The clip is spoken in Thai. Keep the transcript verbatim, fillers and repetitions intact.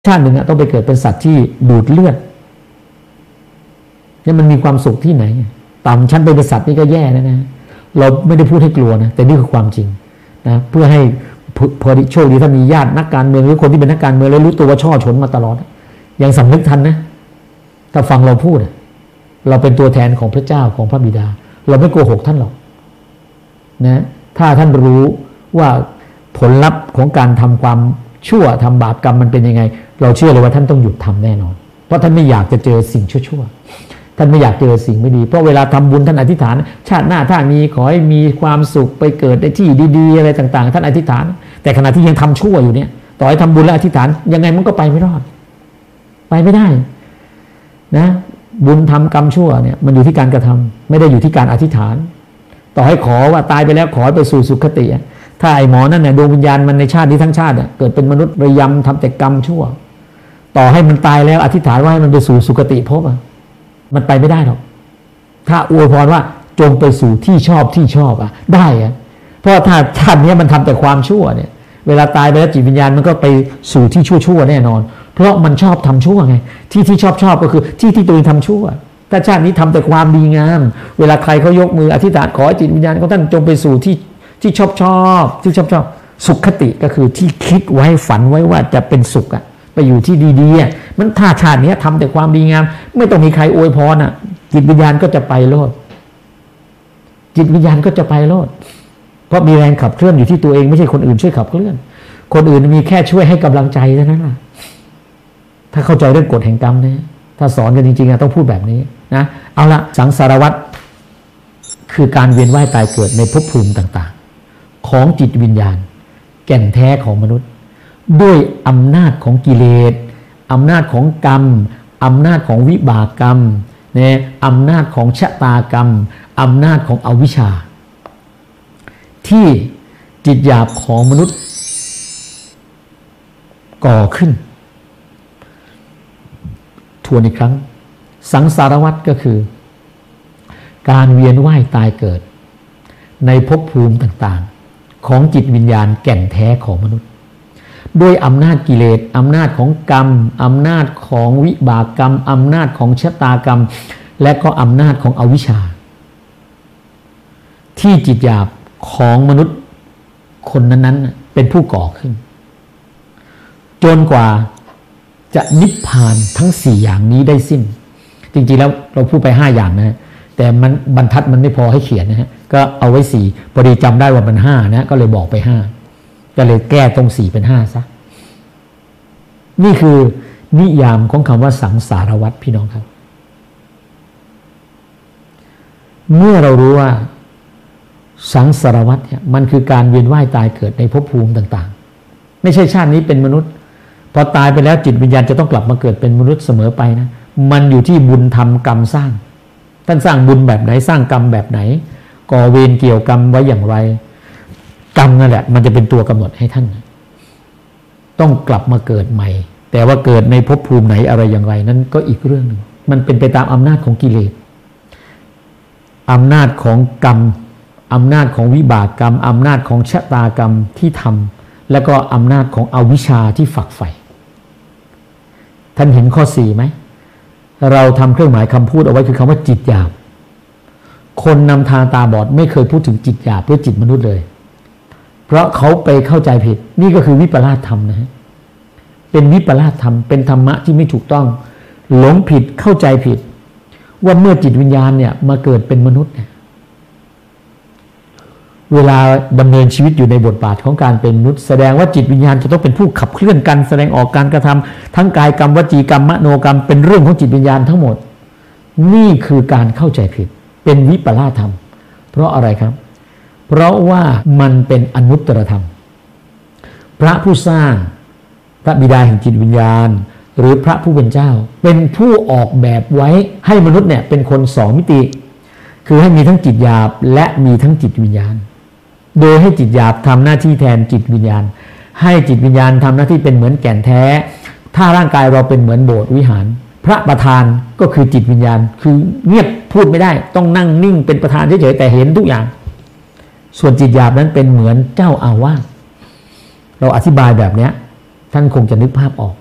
ชาติหนึ่งต้องไปเกิดเป็นสัตว์ที่ดูดเลือดนี่มันมีความสุขที่ไหนต่ำชั้นเป็นสัตว์นี่ก็แย่นะนะเราไม่ได้พูดให้กลัวนะแต่นี่คือความจริงนะเพื่อให้พอดีโชคดีถ้ามีญาตินักการเมืองหรือคนที่เป็นนักการเมืองแล้วรู้ตัวว่าช่อฉนมาตลอดยังสำนึกทันนะถ้าฟังเราพูดเราเป็นตัวแทนของพระเจ้าของพระบิดาเราไม่โกหกท่านหรอกนะถ้าท่านรู้ว่าผลลัพธ์ของการทำความชั่วทำบาปกรรมมันเป็นยังไงเราเชื่อเลยว่าท่านต้องหยุดทำแน่นอนเพราะท่านไม่อยากจะเจอสิ่งชั่วๆท่านไม่อยากเจอสิ่งไม่ดีเพราะเวลาทำบุญท่านอธิษฐานชาติหน้าถ้ามีขอให้มีความสุขไปเกิดในที่ดีๆอะไรต่างๆท่านอธิษฐานแต่ขณะที่ยังทำชั่วอยู่เนี่ยต่อให้ทำบุญและอธิษฐานยังไงมันก็ไปไม่รอดไปไม่ได้นะบุญทำกรรมชั่วเนี่ยมันอยู่ที่การกระทำไม่ได้อยู่ที่การอธิษฐานต่อให้ขอว่าตายไปแล้วขอไปสู่สุคติถ้าไอ้หมอนั่นเนี่ยดวงวิญญาณมันในชาตินี้ทั้งชาติเกิดเป็นมนุษย์ระยำทำแต่กรรมชั่วต่อให้มันตายแล้วอธิษฐานว่าให้มันไปสู่สุคติภพอ่ะมันไปไม่ได้หรอกถ้าอวยพรว่าจงไปสู่ที่ชอบที่ชอบอ่ะได้อ่ะเพราะถ้าชาตินี้มันทำแต่ความชั่วเนี่ยเวลาตายไปแล้วจิตวิญญาณมันก็ไปสู่ที่ชั่วๆแน่นอนเพราะมันชอบทำชั่วไงที่ที่ชอบชอบก็คือที่ที่ตัวเองทำชั่วถ้าชาตินี้ทำแต่ความดีงามเวลาใครเขายกมืออธิษฐานขอให้จิตวิญญาณของท่านจงไปสู่ที่ที่ชอบชอบที่ชอบชอบสุขคติก็คือที่คิดไว้ฝันไว้ว่าจะเป็นสุขอ่ะไปอยู่ที่ดีๆอ่ะมันถ้าชาตินี้ทำแต่ความดีงามไม่ต้องมีใครอวยพรอ่ะจิตวิญญาณก็จะไปโลดจิตวิญญาณก็จะไปโลดเพราะมีแรงขับเคลื่อนอยู่ที่ตัวเองไม่ใช่คนอื่นช่วยขับเคลื่อนคนอื่นมีแค่ช่วยให้กำลังใจเท่านั้นแหละถ้าเข้าใจเรื่องกฎแห่งกรรมนะถ้าสอนกันจริงๆอ่ะต้องพูดแบบนี้นะเอาละสังสารวัฏคือการเวียนว่ายตายเกิดในภพภูมิต่างๆของจิตวิญญาณแก่นแท้ของมนุษย์ด้วยอำนาจของกิเลสอำนาจของกรรมอำนาจของวิบากกรรมเนี่ยอำนาจของชะตากรรมอำนาจของอวิชชาที่จิตหยาบของมนุษย์ก่อขึ้นทวนอีกครั้งสังสารวัฏก็คือการเวียนว่ายตายเกิดในภพภูมิต่างๆของจิตวิญญาณแก่นแท้ของมนุษย์ด้วยอำนาจกิเลสอำนาจของกรรมอำนาจของวิบากกรรมอำนาจของชะตากรรมและก็อำนาจของอวิชชาที่จิตหยาบของมนุษย์คนนั้นๆเป็นผู้ก่อขึ้นจนกว่าจะนิพพานทั้งสี่อย่างนี้ได้สิ้นจริงๆแล้วเราพูดไปห้าอย่างนะแต่มันบรรทัดมันไม่พอให้เขียนนะฮะก็เอาไว้สี่พอดีจำได้ว่ามันห้านะก็เลยบอกไปห้าก็เลยแก้ตรงสี่เป็นห้าซะนี่คือนิยามของคำว่าสังสารวัฏพี่น้องครับเมื่อเรารู้ว่าสังสารวัฏเนี่ยมันคือการเวียนว่ายตายเกิดในภพภูมิต่างๆไม่ใช่ชาตินี้เป็นมนุษย์พอตายไปแล้วจิตวิญญาณจะต้องกลับมาเกิดเป็นมนุษย์เสมอไปนะมันอยู่ที่บุญทำกรรมสร้างท่านสร้างบุญแบบไหนสร้างกรรมแบบไหนก่อเวรเกี่ยวกรรมไว้อย่างไรกรรมนั่นแหละมันจะเป็นตัวกำหนดให้ท่านต้องกลับมาเกิดใหม่แต่ว่าเกิดในภพภูมิไหนอะไรอย่างไรนั้นก็อีกเรื่องหนึ่งมันเป็นไปตามอำนาจของกิเลสอำนาจของกรรมอำนาจของวิบากกรรมอำนาจของชะตากรรมที่ทำและก็อำนาจของอวิชชาที่ฝักใฝ่ท่านเห็นข้อสี่ไหมเราทำเครื่องหมายคำพูดเอาไว้คือคำว่าจิตหยาบคนนำทางตาบอดไม่เคยพูดถึงจิตหยาบเพื่อจิตมนุษย์เลยเพราะเขาไปเข้าใจผิดนี่ก็คือวิปลาสธรรมนะฮะเป็นวิปลาสธรรมเป็นธรรมะที่ไม่ถูกต้องหลงผิดเข้าใจผิดว่าเมื่อจิตวิญญาณเนี่ยมาเกิดเป็นมนุษย์เนี่ยเวลาดำเนินชีวิตอยู่ในบทบาทของการเป็นมนุษย์แสดงว่าจิตวิญญาณจะต้องเป็นผู้ขับเคลื่อนกันแสดงออกการกระทำทั้งกายกรรมวจีกรรมมโนกรรมเป็นเรื่องของจิตวิญญาณทั้งหมดนี่คือการเข้าใจผิดเป็นวิปลาสธรรมเพราะอะไรครับเพราะว่ามันเป็นอนุตตรธรรมพระผู้สร้างพระบิดาแห่งจิตวิญญาณหรือพระผู้เป็นเจ้าเป็นผู้ออกแบบไว้ให้มนุษย์เนี่ยเป็นคนสองมิติคือให้มีทั้งจิตหยาบและมีทั้งจิตวิญญาณโดยให้จิตหยาบทำหน้าที่แทนจิตวิญญาณให้จิตวิญญาณทำหน้าที่เป็นเหมือนแก่นแท้ถ้าร่างกายเราเป็นเหมือนโบสถ์วิหารพระประธานก็คือจิตวิญญาณคือเงียบพูดไม่ได้ต้องนั่งนิ่งเป็นประธานเฉยๆแต่เห็นทุกอย่างส่วนจิตหยาบนั้นเป็นเหมือนเจ้าอาวาสเราอธิบายแบบนี้ท่านคงจะนึกภาพออก